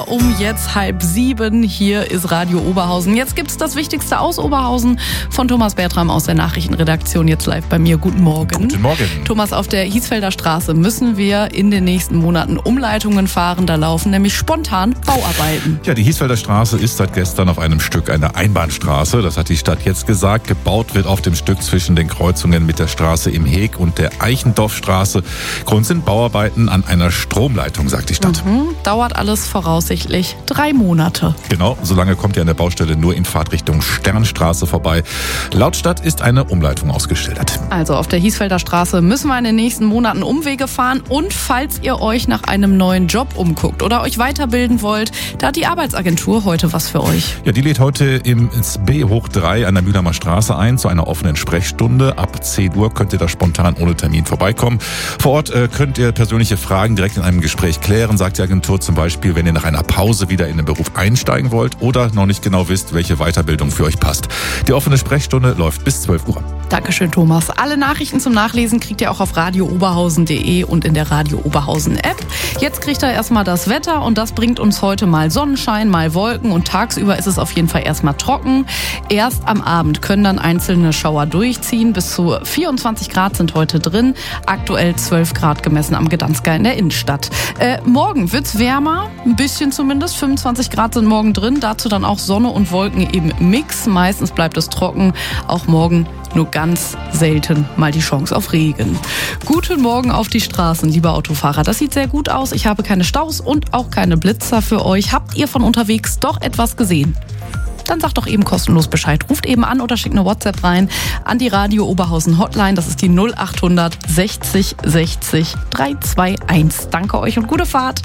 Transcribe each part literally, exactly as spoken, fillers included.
um jetzt halb sieben. Hier ist Radio Oberhausen. Jetzt gibt's das Wichtigste aus Oberhausen von Thomas Bertram aus der Nachrichtenredaktion. Jetzt live bei mir. Guten Morgen. Guten Morgen. Thomas, auf der Hiesfelder Straße müssen wir in den nächsten Monaten Umleitungen fahren. Da laufen nämlich spontan Bauarbeiten. Ja, die Hiesfelder Straße ist seit gestern auf einem Stück eine Einbahnstraße. Das hat die Stadt jetzt gesagt. Gebaut wird auf dem Stück zwischen den Kreuzungen mit der Straße im Heg und der Eichendorfstraße. Grund sind Bauarbeiten an einer Stromleitung, sagt die Stadt. Mhm. Dauert alles voraussichtlich drei Monate. Genau, so lange kommt ihr an der Baustelle nur in Fahrtrichtung Sternstraße vorbei. Laut Stadt ist eine Umleitung ausgeschildert. Also auf der Hiesfelder Straße müssen wir in den nächsten Monaten Umwege fahren. Und falls ihr euch nach einem neuen Job umguckt oder euch weiterbilden wollt, da hat die Arbeitsagentur heute was für euch. Ja, die lädt heute im B hoch drei an der Mühlheimer Straße ein zu einer offenen Sprechstunde. Ab zehn Uhr könnt ihr da spontan ohne Termin vorbeikommen. Vor Ort äh, könnt ihr persönliche Fragen direkt in einem Gespräch klären, sagt die Agentur, zum Beispiel, wenn ihr nach einer Pause wieder in den Beruf einsteigen wollt oder noch nicht genau wisst, welche Weiterbildung für euch passt. Die offene Sprechstunde läuft bis zwölf Uhr. Dankeschön, Thomas. Alle Nachrichten zum Nachlesen kriegt ihr auch auf radio oberhausen punkt de und in der Radio Oberhausen App. Jetzt kriegt ihr erstmal das Wetter und das bringt uns heute mal Sonnenschein, mal Wolken und tagsüber ist es auf jeden Fall erstmal trocken. Erst am Abend können dann einzelne Schauer durchziehen. Bis zu vierundzwanzig Grad sind heute drin. Aktuell zwölf Grad gemessen am Gdansker in der Innenstadt. Äh, morgen wird's wärmer, ein bisschen zumindest. fünfundzwanzig Grad sind morgen drin. Dazu dann auch Sonne und Wolken im Mix. Meistens bleibt es trocken. Auch morgen nur ganz selten mal die Chance auf Regen. Guten Morgen auf die Straßen, liebe Autofahrer. Das sieht sehr gut aus. Ich habe keine Staus und auch keine Blitzer für euch. Habt ihr von unterwegs doch etwas gesehen? Dann sagt doch eben kostenlos Bescheid. Ruft eben an oder schickt eine WhatsApp rein an die Radio Oberhausen Hotline. Das ist die null achthundert sechzig sechzig dreihundertzweiundzwanzig. Danke euch und gute Fahrt.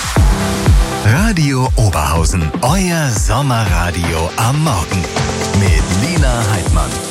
Radio Oberhausen, euer Sommerradio am Morgen mit Lena Heidmann.